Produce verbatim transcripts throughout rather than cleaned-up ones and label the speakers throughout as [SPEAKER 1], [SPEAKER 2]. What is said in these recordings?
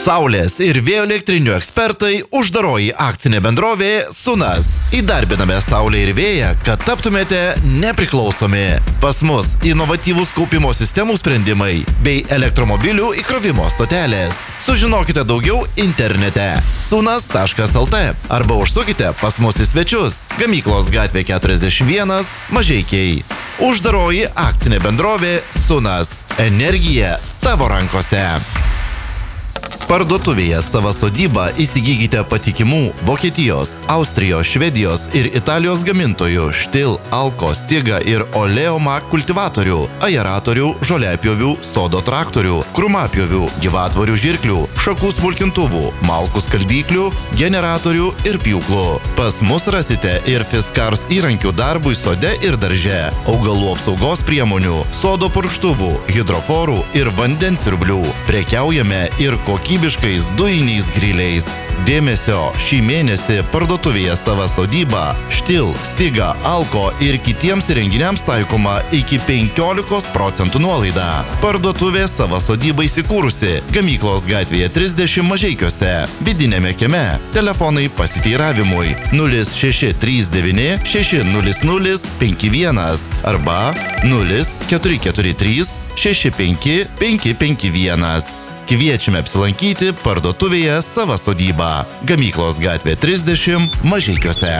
[SPEAKER 1] Saulės ir vėjo elektrinių ekspertai, uždaroji akcinė bendrovė Sunas. Įdarbiname saulę ir vėją, kad taptumėte nepriklausomi. Pas mus inovatyvūs kaupimo sistemų sprendimai bei elektromobilių įkrovimo stotelės. Sužinokite daugiau internete sunas taškas el te arba užsukite pas mus į svečius. Gamyklos gatvė keturiasdešimt vienas, Mažeikiai. Uždaroji akcinė bendrovė Sunas. Energija tavo rankose. Parduotuvėje Sava sodyba įsigykite patikimų Vokietijos, Austrijos, Švedijos ir Italijos gamintojų Štil, Alko, Stiga ir Oleomak kultivatorių, aeratorių, žoliapjovių, sodo traktorių, krūmapjovių, gyvatvorių žirklių, šakų smulkintuvų, malkų skaldyklių, generatorių ir pjūklų. Pas mus rasite ir Fiskars įrankių darbui sode ir darže, augalų apsaugos priemonių, sodo purkštuvų, hidroforų ir vandens siurblių. Prekiaujame ir kokybiškais dujiniais griliais. Dėmesio, šį mėnesį parduotuvėje Sava sodyba, Štil, Stiga, Alko ir kitiems įrenginiams taikoma iki penkiolikos procentų nuolaida. Parduotuvė Sava sodyba įsikūrusi Gamyklos gatvėje trisdešimt Mažeikiuose, vidinėme kieme. Telefonai pasiteiravimui nulis šeši trys devyni šeši nulis nulis penki vienas arba nulis keturi keturi trys šeši penki penki penki vienas. Kviečiame apsilankyti parduotuvėje Sava sodyba, Gamyklos gatvė trisdešimt Mažeikiuose.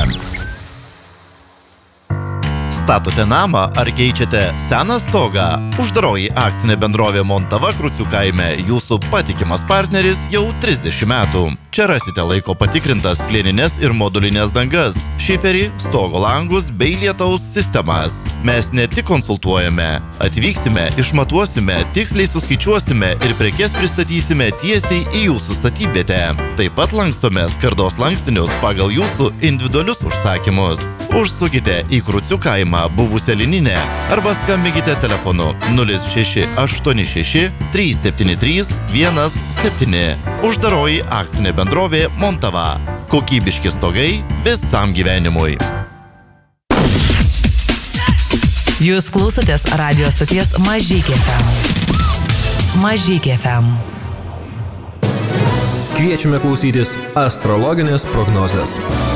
[SPEAKER 1] Statote namą ar keičiate seną stogą? Uždaroji akcinė bendrovė Montava Krucių kaime jūsų patikimas partneris jau trisdešimt metų. Čia rasite laiko patikrintas plieninės ir modulinės dangas, šiferį, stogo langus bei lietaus sistemas. Mes ne tik konsultuojame, atvyksime, išmatuosime, tiksliai suskaičiuosime ir prekes pristatysime tiesiai į jūsų statybvietę. Taip pat lankstome skardos lankstinius pagal jūsų individualius užsakymus. Užsukite į Krucių kaimą buvusią lininę arba skambinkite telefonu nulis šeši aštuoni šeši trys septyni trys vienas septyni. Uždaroji akcinė bendrovė Montava. Kokybiški stogai visam gyvenimui.
[SPEAKER 2] Jūs klausotės radio stoties Mažeikiai ef em. Mažeikiai ef em.
[SPEAKER 3] Kviečiame klausytis astrologinės prognozės.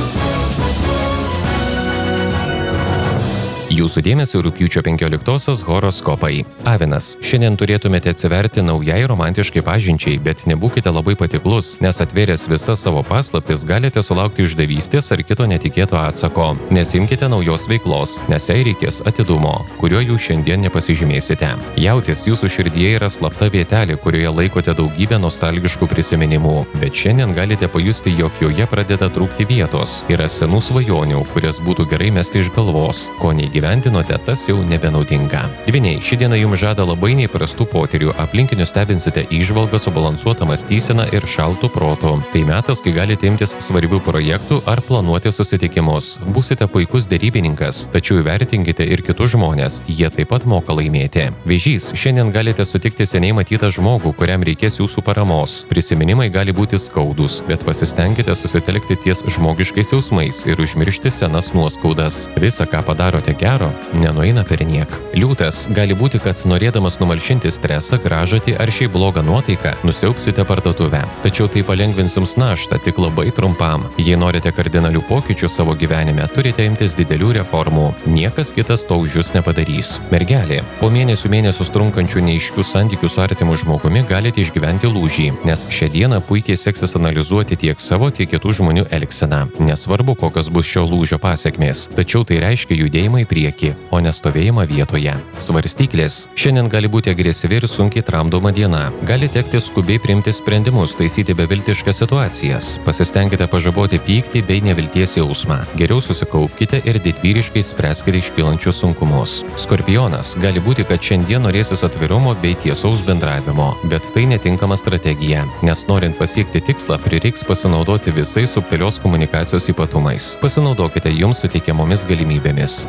[SPEAKER 4] Jūsų dėmesio rugpjūčio penkioliktosios horoskopai. Avinas, šiandien turėtumėte atsiverti naujai romantiškai pažinčiai, bet nebūkite labai patiklus, nes atvėręs visas savo paslaptis galite sulaukti išdavystės ar kito netikėto atsako. Nesimkite naujos veiklos, nes jai reikės atidumo, kuriuo jūs šiandien nepasižymėsite. Jautis, jūsų širdyje yra slapta vietelė, kurioje laikote daugybę nostalgiškų prisiminimų, bet šiandien galite pajusti, jog joje pradeda trūkti vietos. Yra senų svajonių, kurias būtų gerai mesti iš galvos, ko neįgyvendinote. Gyventinote, tas jau nebenaudinga. Dvyniai, ši diena jums žada labai neįprastų potyrių, aplinkinius stebinsite įžvalgą, subalansuotą mąstyseną ir šaltų protų. Tai metas, kai galite imtis svarbių projektų ar planuoti susitikimus. Būsite puikus derybininkas, tačiau įvertinkite ir kitus žmonės, jie taip pat moka laimėti. Vėžys, šiandien galite sutikti seniai matytą žmogų, kuriam reikės jūsų paramos. Prisiminimai gali būti skaudus, bet pasistengkite susitelkti ties žmogiškais jausmais ir užmiršti senas nuoskaudas. Visa, ką padarote gero, nenueina per niek. Liūtas, gali būti, kad norėdamas numalšinti stresą, gražatį ar šiaip blogą nuotaiką, nusiaupsite parduotuvę. Tačiau tai palengvins jums naštą tik labai trumpam. Jei norite kardinalių pokyčių savo gyvenime, turite imtis didelių reformų. Niekas kitas to už jūs nepadarys. Mergelė, po mėnesių mėnesius trunkančių neaiškių santykių su artimu žmogumi galite išgyventi lūžį, nes šią dieną puikiai seksis analizuoti tiek savo, tiek kitų žmonių elgseną. Nesvarbu, kokios bus šio lūžio pasekmės, tačiau tai reiškia judėjimą į priekį, o nestovėjimą vietoje. Svarstyklės. Šiandien gali būti agresyvi ir sunkiai tramdoma diena. Gali tekti skubiai priimti sprendimus, taisyti beviltiškas situacijas. Pasistengkite pažaboti pyktį bei nevilties jausmą. Geriau susikaupkite ir didvyriškai spręskite iškylančius sunkumus. Skorpionas. Gali būti, kad šiandien norėsis atvirumo bei tiesaus bendravimo, bet tai netinkama strategija, nes norint pasiekti tikslą, prireiks pasinaudoti visais subtilios komunikacijos ypatumais. Pasinaudokite jums suteikiamomis galimybėmis. Jei gausite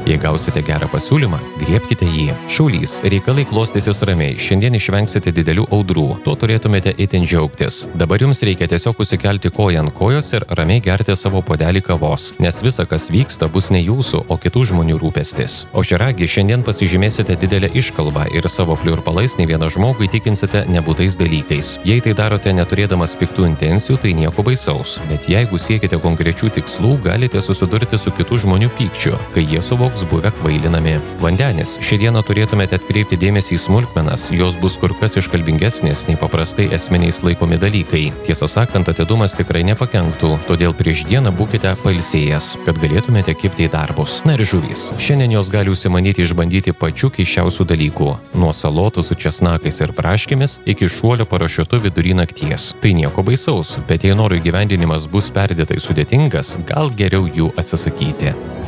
[SPEAKER 4] gausite gerą pasiūlymą, griebkite jį. Šaulys, reikalai klostysis ramiai, šiandien išvengsite didelių audrų, tuo turėtumėte itin džiaugtis. Dabar jums reikia tiesiog užsikelti koją ant kojos ir ramiai gerti savo puodelį kavos, nes visa, kas vyksta, bus ne jūsų, o kitų žmonių rūpestis. Ožiaragi, šiandien pasižymėsite didelę iškalbą ir savo pliurpalais ne vieną žmogų įtikinsite nebūtais dalykais. Jei tai darote neturėdamas piktų intencijų, tai nieko baisaus, bet jeigu siekite konkrečių tikslų, galite susidurti su kitų žmonių pykčiu, kai jie suvoks buvę kvailinami. Vandenis, šią dieną turėtumėte atkreipti dėmesį į smulkmenas, jos bus kur kas iškalbingesnės nei paprastai esminiais laikomi dalykai. Tiesą sakant, atidumas tikrai nepakenktų, todėl prieš dieną būkite pailsėjęs, kad galėtumėte kibti į darbus. Na ir žuvys, šiandien jos gali užsimanyti išbandyti pačių keisčiausių dalykų, nuo salotų su česnakais ir braškėmis iki šuolio parašiutu vidury nakties. Tai nieko baisaus, bet jei norų įgyvendinimas bus perdėtai sudėtingas, gal geriau jų atsisakyti.